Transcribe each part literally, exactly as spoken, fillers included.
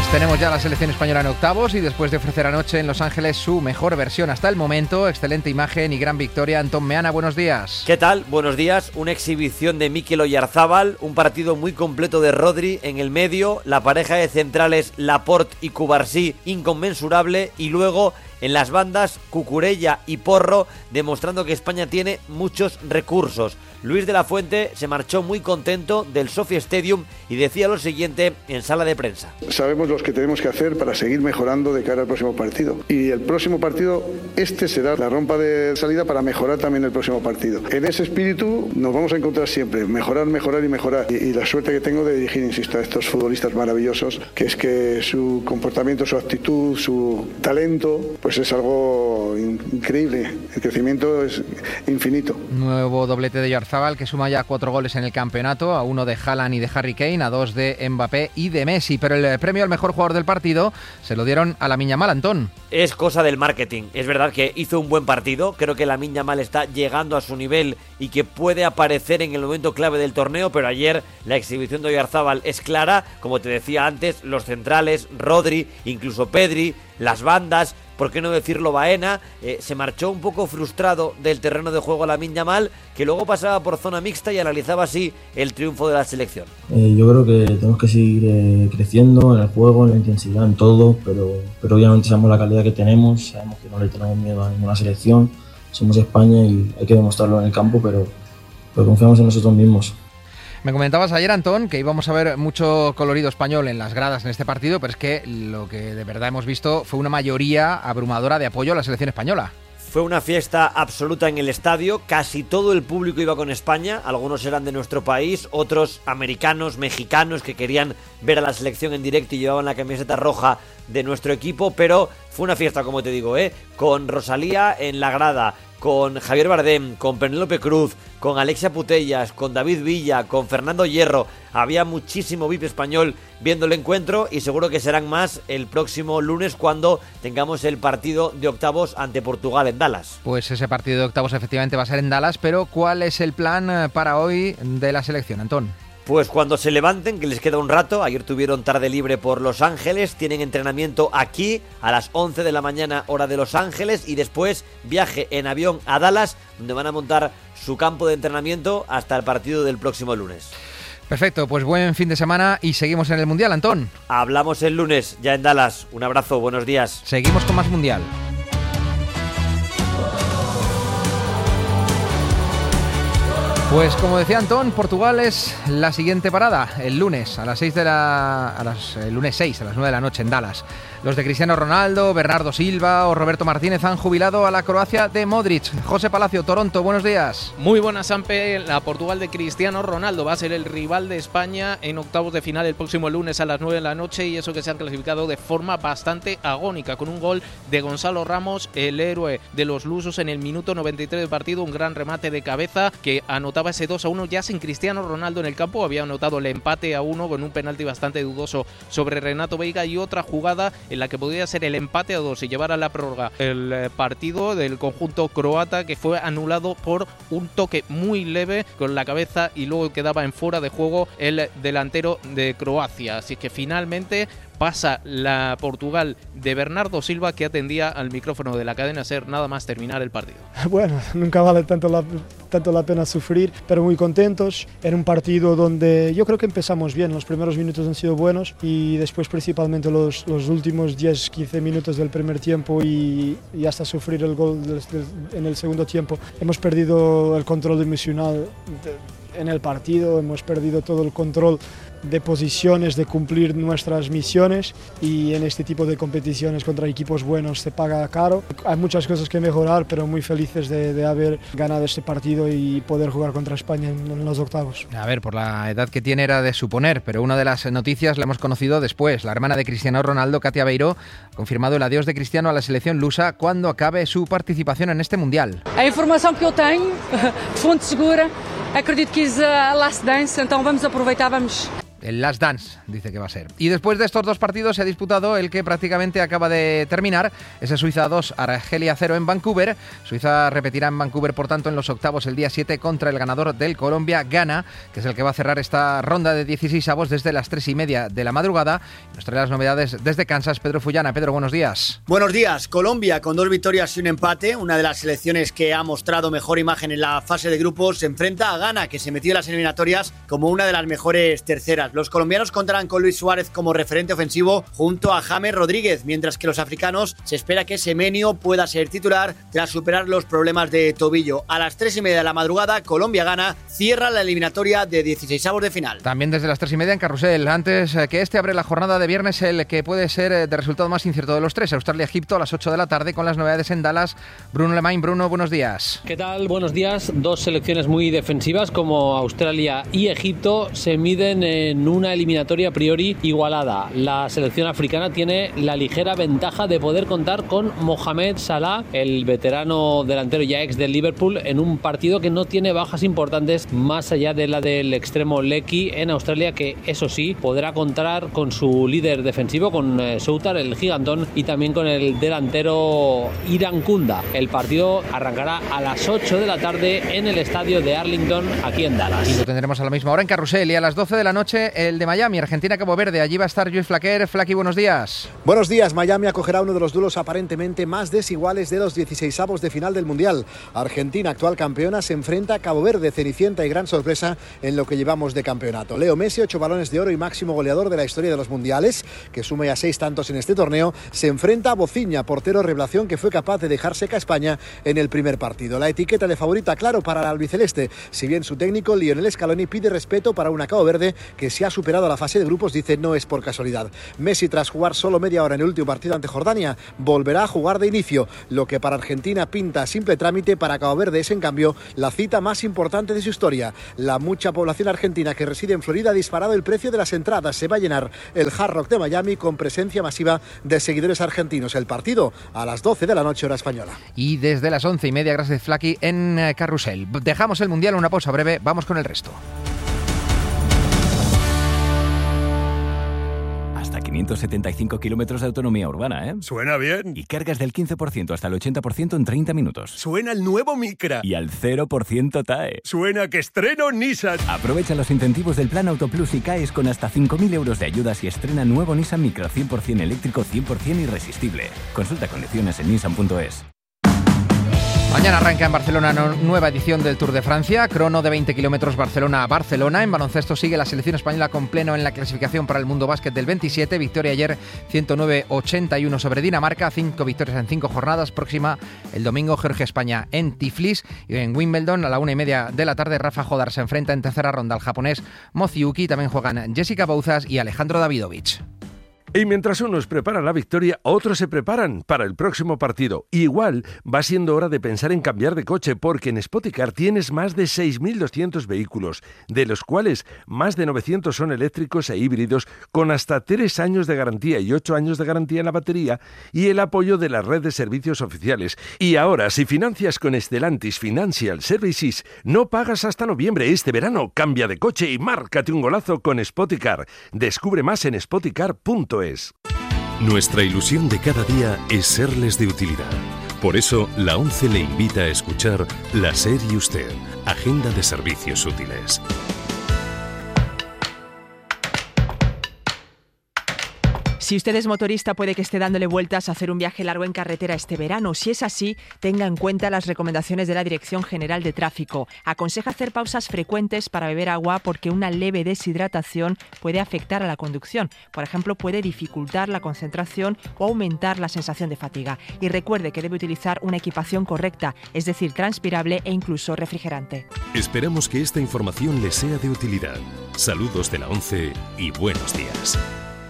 tenemos ya la selección española en octavos y después de ofrecer anoche en Los Ángeles su mejor versión hasta el momento, excelente imagen y gran victoria. Antón Meana, buenos días. ¿Qué tal? Buenos días. Una exhibición de Mikel Oyarzabal, un partido muy completo de Rodri en el medio, la pareja de centrales Laporte y Cubarsí inconmensurable y luego en las bandas Cucurella y Porro demostrando que España tiene muchos recursos. Luis de la Fuente se marchó muy contento del Sophie Stadium y decía lo siguiente en sala de prensa. Sabemos lo que tenemos que hacer para seguir mejorando de cara al próximo partido. Y el próximo partido, este será la rampa de salida para mejorar también el próximo partido. En ese espíritu nos vamos a encontrar siempre, mejorar, mejorar y mejorar. Y, y la suerte que tengo de dirigir, insisto, a estos futbolistas maravillosos, que es que su comportamiento, su actitud, su talento, pues es algo increíble. El crecimiento es infinito. Nuevo doblete de Oyarzabal, que suma ya cuatro goles en el campeonato, a uno de Haaland y de Harry Kane, a dos de Mbappé y de Messi, pero el premio al mejor jugador del partido se lo dieron a Lamine Yamal, Antón. Es cosa del marketing, es verdad que hizo un buen partido, creo que Lamine Yamal está llegando a su nivel y que puede aparecer en el momento clave del torneo, pero ayer la exhibición de Oyarzabal es clara, como te decía antes, los centrales, Rodri, incluso Pedri, las bandas, por qué no decirlo Baena, eh, se marchó un poco frustrado del terreno de juego Lamine Yamal, que luego pasaba por zona mixta y analizaba así el triunfo de la selección. Eh, yo creo que tenemos que seguir eh, creciendo en el juego, en la intensidad, en todo, pero, pero obviamente sabemos la calidad que tenemos, sabemos que no le tenemos miedo a ninguna selección, somos España y hay que demostrarlo en el campo, pero, pero confiamos en nosotros mismos. Me comentabas ayer, Antón, que íbamos a ver mucho colorido español en las gradas en este partido, pero es que lo que de verdad hemos visto fue una mayoría abrumadora de apoyo a la selección española. Fue una fiesta absoluta en el estadio, casi todo el público iba con España, algunos eran de nuestro país, otros americanos, mexicanos que querían ver a la selección en directo y llevaban la camiseta roja de nuestro equipo, pero fue una fiesta, como te digo, ¿eh? Con Rosalía en la grada, con Javier Bardem, con Penélope Cruz, con Alexia Putellas, con David Villa, con Fernando Hierro. Había muchísimo V I P español viendo el encuentro y seguro que serán más el próximo lunes cuando tengamos el partido de octavos ante Portugal en Dallas. Pues ese partido de octavos efectivamente va a ser en Dallas, pero ¿cuál es el plan para hoy de la selección, Antón? Pues cuando se levanten, que les queda un rato, ayer tuvieron tarde libre por Los Ángeles, tienen entrenamiento aquí a las once de la mañana hora de Los Ángeles y después viaje en avión a Dallas, donde van a montar su campo de entrenamiento hasta el partido del próximo lunes. Perfecto, pues buen fin de semana y seguimos en el Mundial, Antón. Hablamos el lunes ya en Dallas. Un abrazo, buenos días. Seguimos con más Mundial. Pues como decía Antón, Portugal es la siguiente parada, el lunes a las seis de la a las el lunes seis a las nueve de la noche en Dallas. Los de Cristiano Ronaldo, Bernardo Silva o Roberto Martínez han jubilado a la Croacia de Modric. José Palacio, Toronto, buenos días. Muy buenas, Sampe. La Portugal de Cristiano Ronaldo va a ser el rival de España en octavos de final el próximo lunes a las nueve de la noche y eso que se han clasificado de forma bastante agónica con un gol de Gonzalo Ramos, el héroe de los lusos en el minuto noventa y tres del partido, un gran remate de cabeza que anotaba ese dos a uno ya sin Cristiano Ronaldo en el campo. Había anotado el empate a uno con un penalti bastante dudoso sobre Renato Veiga y otra jugada en la que podría ser el empate a dos y llevar a la prórroga el partido del conjunto croata, que fue anulado por un toque muy leve con la cabeza y luego quedaba en fuera de juego el delantero de Croacia. Así que finalmente pasa la Portugal de Bernardo Silva, que atendía al micrófono de la cadena SER nada más terminar el partido. Bueno, nunca vale tanto la, tanto la pena sufrir, pero muy contentos. Era un partido donde yo creo que empezamos bien, los primeros minutos han sido buenos y después principalmente los, los últimos diez a quince minutos del primer tiempo y, y hasta sufrir el gol de, de, en el segundo tiempo. Hemos perdido el control emocional de, en el partido, hemos perdido todo el control de posiciones, de cumplir nuestras misiones y en este tipo de competiciones contra equipos buenos se paga caro. Hay muchas cosas que mejorar, pero muy felices de, de haber ganado este partido y poder jugar contra España en, en los octavos. A ver, por la edad que tiene era de suponer, pero una de las noticias la hemos conocido después. La hermana de Cristiano Ronaldo, Katia Beiró, ha confirmado el adiós de Cristiano a la selección lusa cuando acabe su participación en este Mundial. A información que yo tengo, de fonte segura, acredito que es a last dance, entonces vamos a aprovechar, vamos... El Last Dance, dice que va a ser. Y después de estos dos partidos se ha disputado el que prácticamente acaba de terminar, ese Suiza dos, Argelia cero en Vancouver. Suiza repetirá en Vancouver, por tanto, en los octavos el día siete contra el ganador del Colombia, Ghana, que es el que va a cerrar esta ronda de dieciséis avos desde las tres y media de la madrugada. Nos trae las novedades desde Kansas, Pedro Fullana. Pedro, buenos días. Buenos días. Colombia, con dos victorias y un empate, una de las selecciones que ha mostrado mejor imagen en la fase de grupos, se enfrenta a Ghana, que se metió en las eliminatorias como una de las mejores terceras. Los colombianos contarán con Luis Suárez como referente ofensivo junto a James Rodríguez, mientras que los africanos se espera que Semenyo pueda ser titular tras superar los problemas de tobillo. A las tres y media de la madrugada, Colombia-Ghana cierra la eliminatoria de dieciséis avos de final. También desde las tres y media en Carrusel. Antes que este abre la jornada de viernes el que puede ser de resultado más incierto de los tres, Australia-Egipto a las ocho de la tarde con las novedades en Dallas. Bruno Lemain. Bruno, buenos días. ¿Qué tal? Buenos días. Dos selecciones muy defensivas como Australia y Egipto se miden en una eliminatoria a priori igualada. La selección africana tiene la ligera ventaja de poder contar con Mohamed Salah, el veterano delantero ya ex del Liverpool, en un partido que no tiene bajas importantes más allá de la del extremo Lecky en Australia, que eso sí podrá contar con su líder defensivo, con eh, Soutar, el gigantón, y también con el delantero Iran Kunda. El partido arrancará a las ocho de la tarde en el estadio de Arlington, aquí en Dallas. Y lo tendremos a la misma hora en Carrusel, y a las doce de la noche el de Miami, Argentina-Cabo Verde. Allí va a estar Lluís Flaquer. Flaqui, buenos días. Buenos días. Miami acogerá uno de los duelos aparentemente más desiguales de los dieciséis avos de final del Mundial. Argentina, actual campeona, se enfrenta a Cabo Verde, cenicienta y gran sorpresa en lo que llevamos de campeonato. Leo Messi, ocho balones de oro y máximo goleador de la historia de los mundiales, que suma ya seis tantos en este torneo, se enfrenta a Bociña, portero revelación que fue capaz de dejar seca a España en el primer partido. La etiqueta de favorita, claro, para la albiceleste, si bien su técnico Lionel Scaloni pide respeto para una Cabo Verde que se ha superado la fase de grupos, dice no es por casualidad. Messi, tras jugar solo media hora en el último partido ante Jordania, volverá a jugar de inicio. Lo que para Argentina pinta simple trámite, para Cabo Verde es en cambio la cita más importante de su historia. La mucha población argentina que reside en Florida ha disparado el precio de las entradas. Se va a llenar el Hard Rock de Miami con presencia masiva de seguidores argentinos. El partido a las doce de la noche hora española. Y desde las once y media, gracias Flaqui, en Carrusel. Dejamos el Mundial, una pausa breve, vamos con el resto. Hasta quinientos setenta y cinco kilómetros de autonomía urbana, ¿eh? Suena bien. Y cargas del quince por ciento hasta el ochenta por ciento en treinta minutos. Suena el nuevo Micra. Y al cero por ciento T A E. Suena que estreno Nissan. Aprovecha los incentivos del Plan Autoplus y caes con hasta cinco mil euros de ayudas y estrena nuevo Nissan Micra cien por ciento eléctrico, cien por ciento irresistible. Consulta condiciones en nissan punto es. Mañana arranca en Barcelona una nueva edición del Tour de Francia, crono de veinte kilómetros Barcelona a Barcelona. En baloncesto sigue la selección española con pleno en la clasificación para el Mundo Básquet del veintisiete. Victoria ayer ciento nueve a ochenta y uno sobre Dinamarca, cinco victorias en cinco jornadas. Próxima el domingo Georgia-España en Tiflis. Y en Wimbledon a la una y media de la tarde Rafa Jodar se enfrenta en tercera ronda al japonés Moziuki. También juegan Jessica Bouzas y Alejandro Davidovich. Y mientras unos preparan la victoria, otros se preparan para el próximo partido. Igual va siendo hora de pensar en cambiar de coche, porque en Spoticar tienes más de seis mil doscientos vehículos, de los cuales más de novecientos son eléctricos e híbridos, con hasta tres años de garantía y ocho años de garantía en la batería y el apoyo de la red de servicios oficiales. Y ahora, si financias con Stellantis Financial Services, no pagas hasta noviembre. Este verano cambia de coche y márcate un golazo con Spoticar. Descubre más en spoticar punto es. Nuestra ilusión de cada día es serles de utilidad. Por eso, la ONCE le invita a escuchar La SER y Usted, Agenda de Servicios Útiles. Si usted es motorista, puede que esté dándole vueltas a hacer un viaje largo en carretera este verano. Si es así, tenga en cuenta las recomendaciones de la Dirección General de Tráfico. Aconseja hacer pausas frecuentes para beber agua, porque una leve deshidratación puede afectar a la conducción. Por ejemplo, puede dificultar la concentración o aumentar la sensación de fatiga. Y recuerde que debe utilizar una equipación correcta, es decir, transpirable e incluso refrigerante. Esperamos que esta información le sea de utilidad. Saludos de la ONCE y buenos días.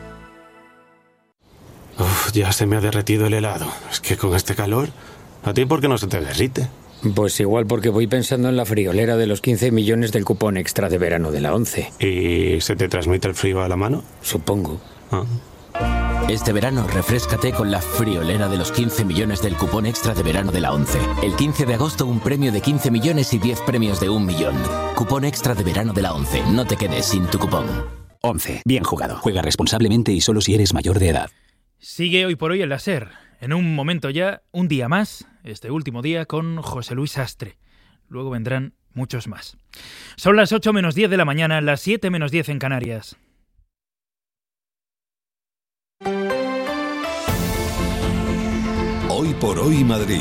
Uf, ya se me ha derretido el helado. Es que con este calor, ¿a ti por qué no se te derrite? Pues igual porque voy pensando en la friolera de los quince millones del cupón extra de verano de la ONCE. ¿Y se te transmite el frío a la mano? Supongo. Ah. Este verano refréscate con la friolera de los quince millones del cupón extra de verano de la ONCE. El quince de agosto un premio de quince millones y diez premios de un millón. Cupón extra de verano de la ONCE. No te quedes sin tu cupón. once. Bien jugado. Juega responsablemente y solo si eres mayor de edad. Sigue Hoy por Hoy en la SER. En un momento ya, un día más, este último día con José Luis Astre. Luego vendrán muchos más. Son las ocho menos diez de la mañana, las siete menos diez en Canarias. Hoy por Hoy Madrid.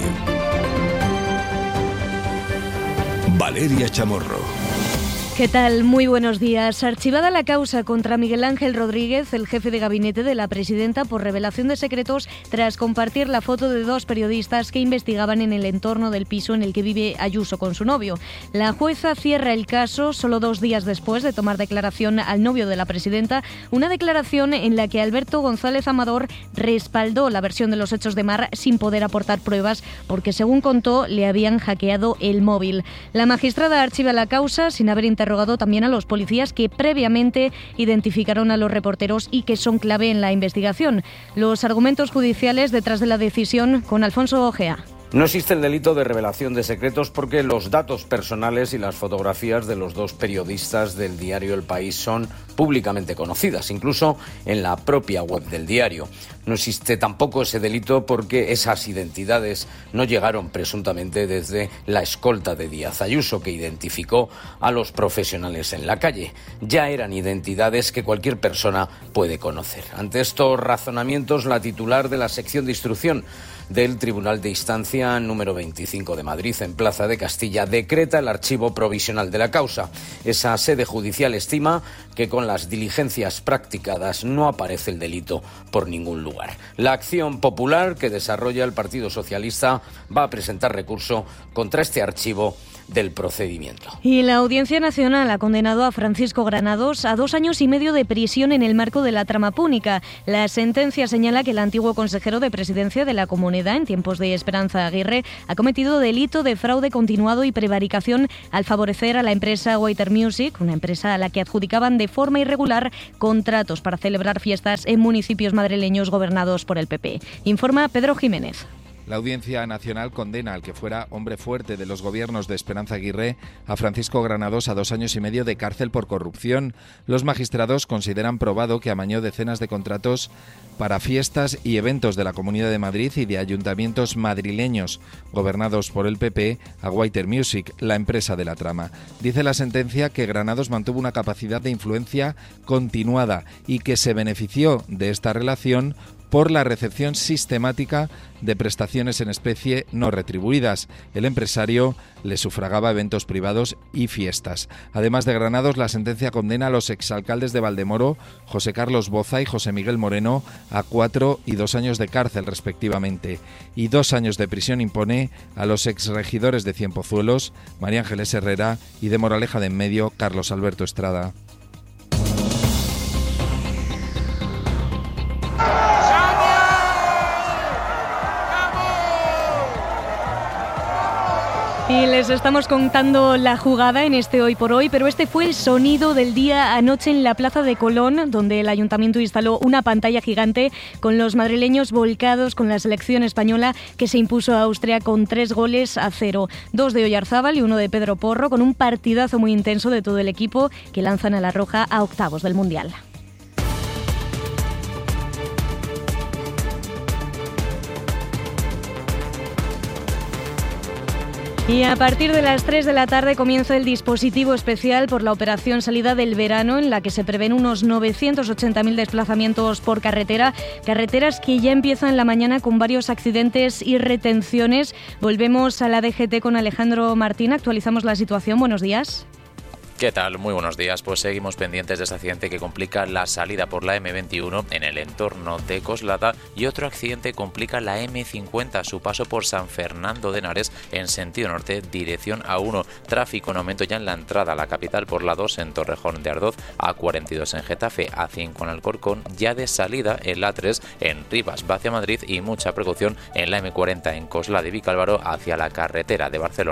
Valeria Chamorro. ¿Qué tal? Muy buenos días. Archivada la causa contra Miguel Ángel Rodríguez, el jefe de gabinete de la presidenta, por revelación de secretos tras compartir la foto de dos periodistas que investigaban en el entorno del piso en el que vive Ayuso con su novio. La jueza cierra el caso solo dos días después de tomar declaración al novio de la presidenta, una declaración en la que Alberto González Amador respaldó la versión de los hechos de Mar sin poder aportar pruebas porque, según contó, le habían hackeado el móvil. La magistrada archiva la causa sin haber interrogado también a los policías que previamente identificaron a los reporteros y que son clave en la investigación. Los argumentos judiciales detrás de la decisión con Alfonso Ojea. No existe el delito de revelación de secretos porque los datos personales y las fotografías de los dos periodistas del diario El País son públicamente conocidas, incluso en la propia web del diario. No existe tampoco ese delito porque esas identidades no llegaron presuntamente desde la escolta de Díaz Ayuso, que identificó a los profesionales en la calle. Ya eran identidades que cualquier persona puede conocer. Ante estos razonamientos, la titular de la sección de instrucción del Tribunal de Instancia número veinticinco de Madrid, en Plaza de Castilla, decreta el archivo provisional de la causa. Esa sede judicial estima que con las diligencias practicadas no aparece el delito por ningún lugar. La acción popular que desarrolla el Partido Socialista va a presentar recurso contra este archivo del procedimiento. Y la Audiencia Nacional ha condenado a Francisco Granados a dos años y medio de prisión en el marco de la trama púnica. La sentencia señala que el antiguo consejero de Presidencia de la Comunidad en tiempos de Esperanza Aguirre ha cometido delito de fraude continuado y prevaricación al favorecer a la empresa Waiter Music, una empresa a la que adjudicaban de forma irregular contratos para celebrar fiestas en municipios madrileños gobernados por el P P. Informa Pedro Jiménez. La Audiencia Nacional condena al que fuera hombre fuerte de los gobiernos de Esperanza Aguirre, a Francisco Granados, a dos años y medio de cárcel por corrupción. Los magistrados consideran probado que amañó decenas de contratos para fiestas y eventos de la Comunidad de Madrid y de ayuntamientos madrileños gobernados por el P P a Waiter Music, la empresa de la trama. Dice la sentencia que Granados mantuvo una capacidad de influencia continuada y que se benefició de esta relación por la recepción sistemática de prestaciones en especie no retribuidas. El empresario le sufragaba eventos privados y fiestas. Además de Granados, la sentencia condena a los exalcaldes de Valdemoro, José Carlos Boza y José Miguel Moreno, a cuatro y dos años de cárcel respectivamente. Y dos años de prisión impone a los exregidores de Cienpozuelos, María Ángeles Herrera, y de Moraleja de Enmedio, Carlos Alberto Estrada. Y les estamos contando la jugada en este Hoy por Hoy, pero este fue el sonido del día anoche en la Plaza de Colón, donde el Ayuntamiento instaló una pantalla gigante con los madrileños volcados con la selección española que se impuso a Austria con tres goles a cero. Dos de Oyarzábal y uno de Pedro Porro, con un partidazo muy intenso de todo el equipo que lanzan a la Roja a octavos del Mundial. Y a partir de las tres de la tarde comienza el dispositivo especial por la operación salida del verano, en la que se prevén unos novecientos ochenta mil desplazamientos por carretera, carreteras que ya empiezan la mañana con varios accidentes y retenciones. Volvemos a la D G T con Alejandro Martín, actualizamos la situación. Buenos días. ¿Qué tal? Muy buenos días. Pues seguimos pendientes de este accidente que complica la salida por la eme veintiuno en el entorno de Coslada, y otro accidente complica la eme cincuenta, su paso por San Fernando de Henares en sentido norte, dirección A uno. Tráfico en aumento ya en la entrada a la capital por la dos en Torrejón de Ardoz, A cuarenta y dos en Getafe, A cinco en Alcorcón, ya de salida en la tres en Rivas va hacia Madrid, y mucha precaución en la eme cuarenta en Coslada y Vicálvaro hacia la carretera de Barcelona.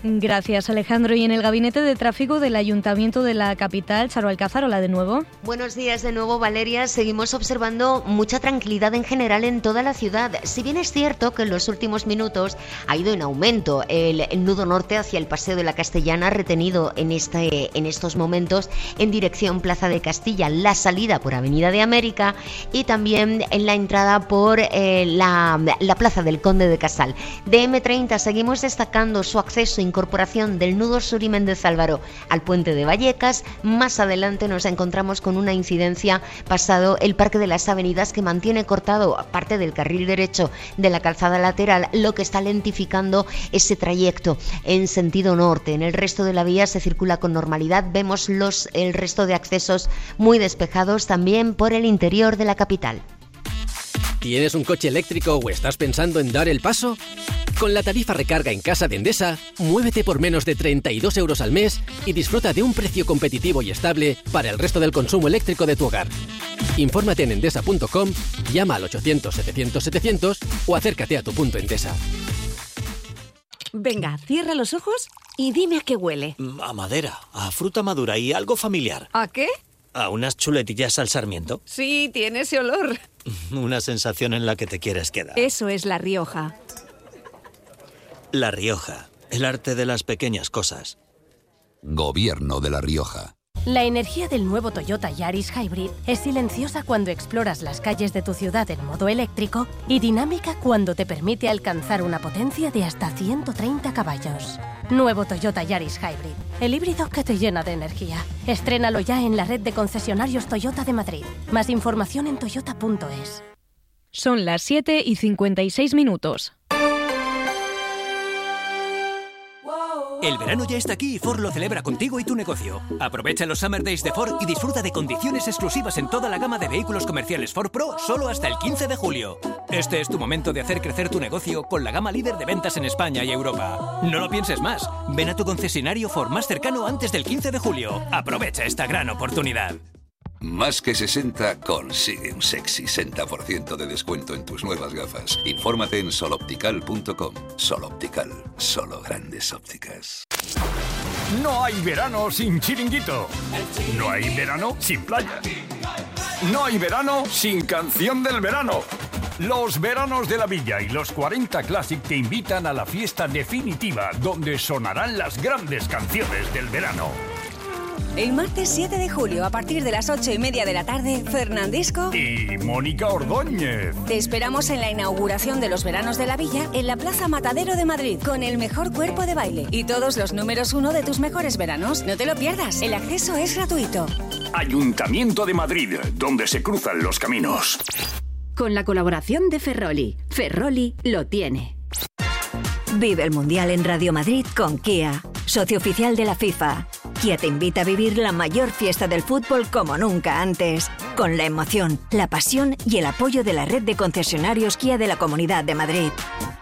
Gracias, Alejandro. Y en el Gabinete de Tráfico del Ayuntamiento de la capital, Charo Alcázar, hola de nuevo. Buenos días de nuevo, Valeria. Seguimos observando mucha tranquilidad en general en toda la ciudad. Si bien es cierto que en los últimos minutos ha ido en aumento el, el nudo norte hacia el Paseo de la Castellana, retenido en, este, en estos momentos en dirección Plaza de Castilla, la salida por Avenida de América y también en la entrada por eh, la, la Plaza del Conde de Casal. De eme treinta seguimos destacando su acceso e incorporación del nudo sur y Méndez Álvaro al puente de Vallecas. Más adelante nos encontramos con una incidencia pasado el Parque de las Avenidas que mantiene cortado parte del carril derecho de la calzada lateral, lo que está lentificando ese trayecto en sentido norte. En el resto de la vía se circula con normalidad. Vemos los, el resto de accesos muy despejados también por el interior de la capital. ¿Tienes un coche eléctrico o estás pensando en dar el paso? Con la tarifa recarga en casa de Endesa, muévete por menos de treinta y dos euros al mes y disfruta de un precio competitivo y estable para el resto del consumo eléctrico de tu hogar. Infórmate en endesa punto com, llama al ochocientos setecientos setecientos o acércate a tu punto Endesa. Venga, cierra los ojos y dime a qué huele. A madera, a fruta madura y algo familiar. ¿A qué? A unas chuletillas al sarmiento. Sí, tiene ese olor. Una sensación en la que te quieres quedar. Eso es La Rioja. La Rioja, el arte de las pequeñas cosas. Gobierno de La Rioja. La energía del nuevo Toyota Yaris Hybrid es silenciosa cuando exploras las calles de tu ciudad en modo eléctrico y dinámica cuando te permite alcanzar una potencia de hasta ciento treinta caballos. Nuevo Toyota Yaris Hybrid, el híbrido que te llena de energía. Estrénalo ya en la red de concesionarios Toyota de Madrid. Más información en toyota punto es. Son las siete y cincuenta y seis minutos. El verano ya está aquí y Ford lo celebra contigo y tu negocio. Aprovecha los Summer Days de Ford y disfruta de condiciones exclusivas en toda la gama de vehículos comerciales Ford Pro solo hasta el quince de julio. Este es tu momento de hacer crecer tu negocio con la gama líder de ventas en España y Europa. No lo pienses más. Ven a tu concesionario Ford más cercano antes del quince de julio. Aprovecha esta gran oportunidad. Más que sesenta consigue un sexy sesenta por ciento de descuento en tus nuevas gafas. Infórmate en sol optical punto com. Sol Optical, solo grandes ópticas. No hay verano sin chiringuito. No hay verano sin playa. No hay verano sin canción del verano. Los veranos de la Villa y los cuarenta Classic te invitan a la fiesta definitiva donde sonarán las grandes canciones del verano. El martes siete de julio, a partir de las ocho y media de la tarde, Fernandisco y Mónica Ordóñez. Te esperamos en la inauguración de los veranos de la Villa en la Plaza Matadero de Madrid, con el mejor cuerpo de baile y todos los números uno de tus mejores veranos. No te lo pierdas, el acceso es gratuito. Ayuntamiento de Madrid, donde se cruzan los caminos. Con la colaboración de Ferroli. Ferroli lo tiene. Vive el Mundial en Radio Madrid con Kia, socio oficial de la FIFA. Kia te invita a vivir la mayor fiesta del fútbol como nunca antes, con la emoción, la pasión y el apoyo de la red de concesionarios Kia de la Comunidad de Madrid.